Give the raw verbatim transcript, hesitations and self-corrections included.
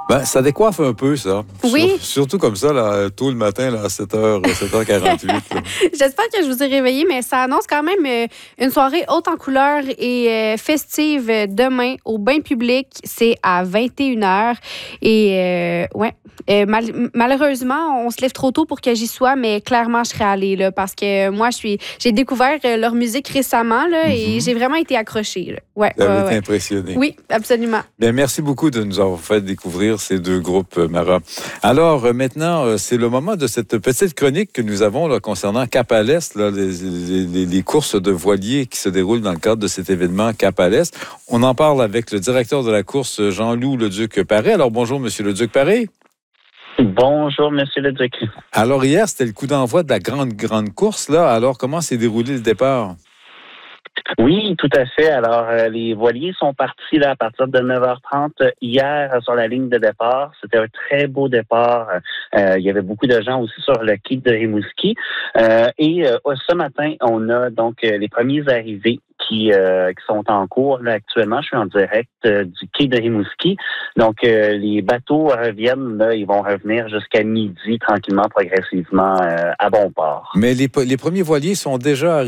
Ben, ça décoiffe un peu, ça. Oui. Sur- surtout comme ça, là, tôt le matin, là, à sept heures, sept heures quarante-huit. Là. J'espère que je vous ai réveillé, mais ça annonce quand même euh, une soirée haute en couleurs et euh, festive euh, demain au bain public. C'est à vingt et une heures. Et euh, ouais, euh, mal- malheureusement, on se lève trop tôt pour que j'y sois, mais clairement, je serais allée là, parce que euh, moi, je suis, j'ai découvert euh, leur musique récemment là, et Mhm. j'ai vraiment été accrochée. Là. Ouais, Vous avez ouais, été ouais. impressionné. Oui, absolument. Bien, merci beaucoup de nous avoir fait découvrir ces deux groupes, euh, Mara. Alors, euh, maintenant, euh, c'est le moment de cette petite chronique que nous avons là, concernant Cap à l'Est, là, les, les- les- les courses de voiliers qui se déroulent dans le cadre de cet événement Cap à l'Est. On en parle avec le directeur de la course, Jean-Loup Leduc-Paré. Alors, bonjour, Monsieur Leduc-Paré. Bonjour, Monsieur Leduc. Alors, hier, c'était le coup d'envoi de la grande, grande course. Là. Alors, comment s'est déroulé le départ? Oui, tout à fait. Alors, euh, les voiliers sont partis là à partir de neuf heures trente hier euh, sur la ligne de départ. C'était un très beau départ. Euh, il y avait beaucoup de gens aussi sur le quai de Rimouski. Euh, et euh, ce matin, on a donc euh, les premiers arrivés qui, euh, qui sont en cours là, actuellement. Je suis en direct euh, du quai de Rimouski. Donc, euh, les bateaux reviennent. Là, ils vont revenir jusqu'à midi, tranquillement, progressivement, euh, à bon port. Mais les, les premiers voiliers sont déjà